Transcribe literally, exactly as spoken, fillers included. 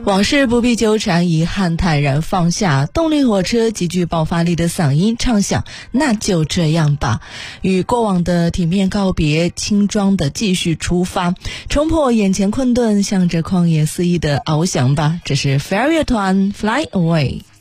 往事不必纠缠，遗憾坦然放下。动力火车极具爆发力的嗓音唱响，那就这样吧。与过往的体面告别，轻装的继续出发，冲破眼前困顿，向着旷野肆意的翱翔吧。这是 Fair 乐团 Fly Away。